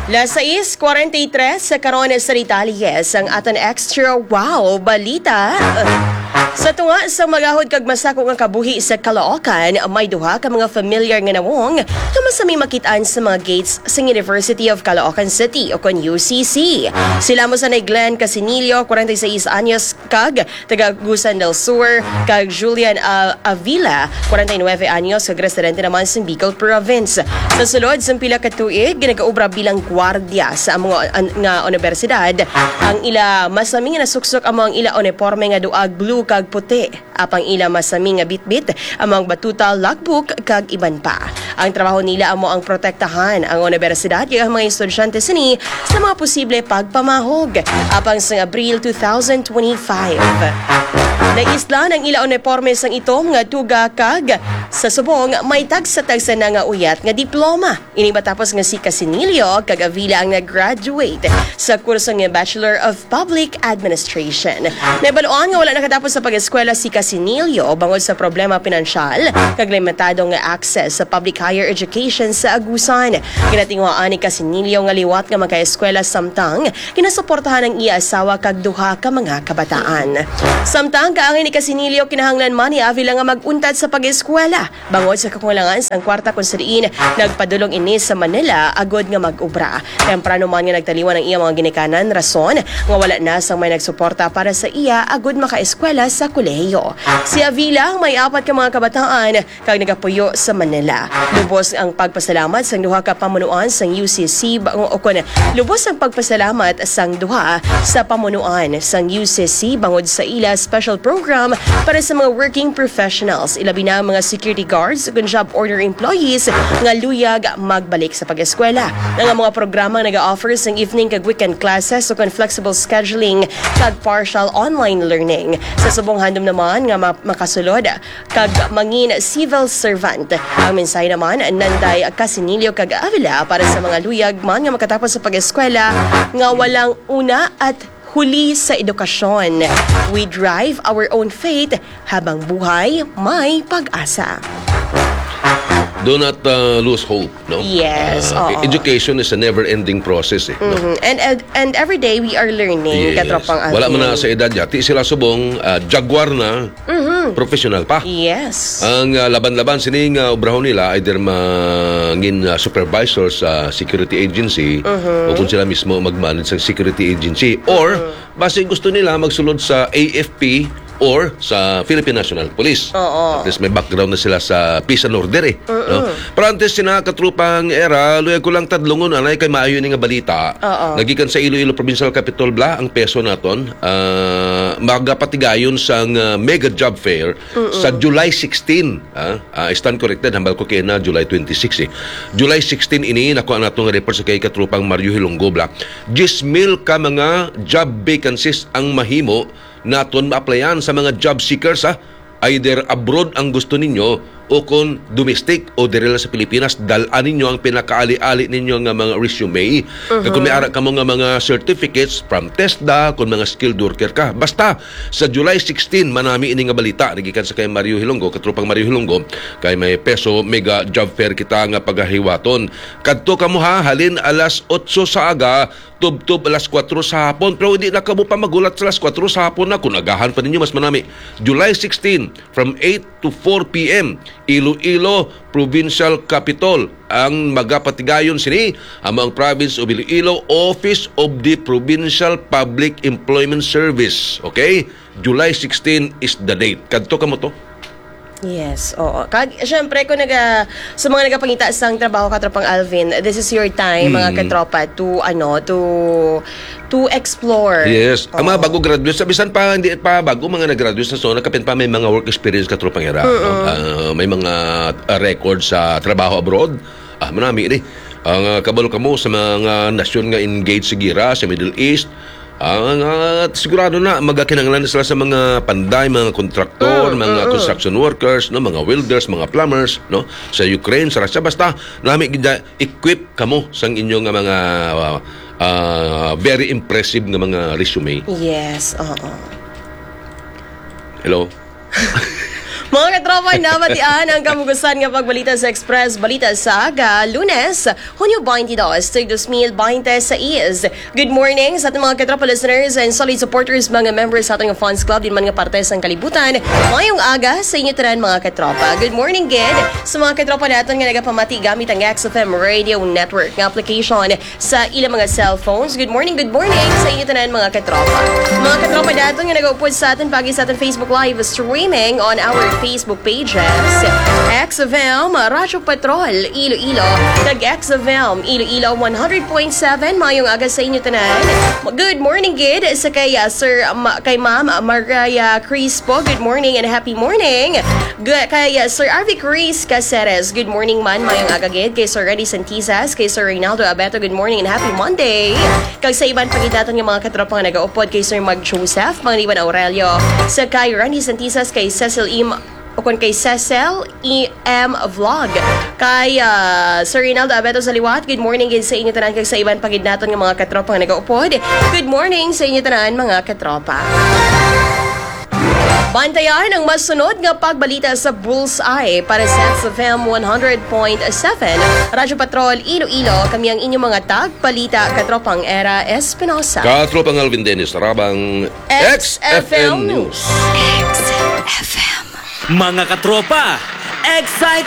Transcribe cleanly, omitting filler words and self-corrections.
Las 6:43 sa karon sa Ritalies ang aton extra wow balita. Sa tunga sa magahod kag masako nga kabuhi sa Caloocan, may duha ka mga familiar nga nawong nga masami makitaan sa mga gates sa University of Caloocan City o kon UCC. Sila mo sa Glenn Casinillo, 46 anyos kag taga Agusan del Sur, kag Julian Avila, 49 anyos kag residente naman sa Bicol Province. Sa sulod sa pila ka tuig ginagaobra bilang gwardiya sa mga nga universidad. Ang ila masami nga nasuksok among ila uniforme nga duag blue kag puti. Apang ila masami nga bitbit among batuta, logbook kag iban pa. Ang trabaho nila amo ang protektahan ang universidad kag ang mga estudyante sini sa mga posible pagpamahog. Apang sa Abril 2025. Naisla ng ila uniforme sang itom nga tuga kag sa subong may tagsa na nga uyat nga diploma. Ini matapos nga si Casinillo kag Avila ang nag-graduate sa kurso nga Bachelor of Public Administration. Nabaluan nga wala nakatapos sa pag-eskwela si Casinillo bangod sa problema pinansyal kag limitadong nga access sa public higher education sa Agusan. Ginatingwaan ni Casinillo nga liwat nga maka-eskwela samtang kinasuportahan ang iya asawa kag duha ka mga kabataan. Samtang kaangin ni Casinillo kinahanglan man ni Avila nga mag-untad sa pag-eskwela bangod sa kakulangan sa kwarta kung sariin nagpadulong ini sa Manila agod nga mag-ubra. Temprano man nga nagtaliwan ang iya mga ginikanan rason nga wala na sang may nagsuporta para sa iya agod maka-eskwela sa kolehiyo. Si Avila may 4 ka mga kabataan kag nagapuyo sa Manila. Lubos ang pagpasalamat sang duha ka pamunuan sang UCC lubos ang pagpasalamat sang duha sa pamunuan sang UCC bangod sa ila special program para sa mga working professionals, ilabi na mga security guards ug job order employees nga luyag magbalik sa pag-eskwela. Ang mga programa nag-offer sang evening kag weekend classes ug flexible scheduling kag partial online learning. Sa subong handom naman nga makasulod kag mangin civil servant. Ang mensahe naman nanday Casinillo kag Avila para sa mga luyag man nga makatapos sa pag-eskwela nga walang una at huli sa edukasyon. We drive our own fate habang buhay may pag-asa. Do not lose hope, no? Yes. Education is a never-ending process, no? And every day we are learning, yes. Katropang Alvin. Wala man na sa edad yati sila subong jaguar na professional pa. Yes. Ang laban-laban sining obrahon nila either mangin supervisor sa security agency o kung sila mismo mag-manage sa security agency or base gusto nila magsulod sa AFP or sa Philippine National Police. At least may background na sila sa peace and order no? Pero antes sina katrupang era, luyag ko lang tadlungon anay kay maayo ni nga balita. Nagikan sa Iloilo Provincial Capital ang peso naton magapatigayon sang mega job fair sa July 16. Stand corrected, hambal ko kay na July 26 July 16 ini nakuha nato nga report sa kay katrupang Mario Hilonggo 10,000 ka mga job vacancies ang mahimo naton ma-applyan sa mga job seekers either abroad ang gusto ninyo o kung domestic o direla sa Pilipinas, dalan ninyo ang pinakaali-ali ninyo nga mga resume. Kung may ara ka mo nga mga certificates from TESDA, kung mga skilled worker ka. Basta, sa July 16, manami ini nga balita. Nagikan sa kay Mario Hilonggo, katrupang Mario Hilonggo, kay may peso mega job fair kita nga pagahiwaton. Kadto ka mo halin alas 8 sa aga, tub-tub alas 4 sa hapon. Pero hindi na ka mo pa magulat sa alas 4 sa hapon na. Kung agahan pa ninyo, mas manami. July 16, from 8 to 4 p.m., Iloilo Provincial Capital ang magapatigayon sini among province of Iloilo Office of the Provincial Public Employment Service. Okay? July 16 is the date. Kadto ka mo to? Yes, oo. Siyempre, kung sa mga nagapangita sang trabaho, Katropang Alvin, this is your time, mga katropa, to explore. Yes. Ang mga bago graduates, sabisan pa, hindi pa bago, mga nag-graduates na so, nakapin pa may mga work experience, Katropang Era. May mga record sa trabaho abroad. Marami ini. Ang kabalo kamo sa mga nasyon nga engaged sa gira, sa Middle East, sigurado na magkakinanglan sila sa mga panday, mga kontraktor, mga construction workers, no, mga welders, mga plumbers, no, sa Ukraine, sa Russia, basta nami equip kamo sang inyong mga very impressive nga mga resume. Yes, oo. Hello. Mga katropa, nabatian ang kamugusan nga pagbalita sa Express Balita sa Aga, Lunes, Hunyo 22, tig 2026. Good morning sa ating mga katropa listeners and solid supporters, mga members sa ating fans club, din man nga parte sa kalibutan. Mayong aga sa inyo tanan mga katropa. Good morning, Gid, sa mga katropa natin nga nagapamati gamit ang XFM Radio Network nga application sa ilang mga cellphones. Good morning sa inyo tanan mga katropa. Mga katropa natin nga nag-upod sa atin pagi sa ating Facebook Live streaming on our Facebook pages, XFM, Radyo Patrol, Iloilo, kag XFM, Iloilo 100.7, mayong aga sa inyo tanan. Good morning, Gid, sa kay kay Ma'am Maria Crispo, good morning and happy morning. Kay Sir Arvi Chris Caceres, good morning man, mayong aga, Gid. Kay Sir Reddy Santizas, kay Sir Reynaldo Abeto, good morning and happy Monday. Kag sa iban pagidatan ng mga katropang nag-aupod, kay Sir Mag Joseph, Mangliban Aurelio, sa kay Randy Santizas, kay Cecil o kung kay Cecil EM Vlog, kay Sir Reynaldo Abeto sa liwat, good morning din sa inyo tanan, kag sa iban pagidnaton ng mga katropa nga nag-aupod, good morning sa inyo tanan mga katropa. Bantayan ang masunod nga pagbalita sa Bullseye para sa XFM 100.7 Radyo Patrol Iloilo, kami ang inyong mga tagbalita katropang Era Espinosa. Katropang Alvin Dennis, Rabang XFM News. XFM. Mga katropa, Excite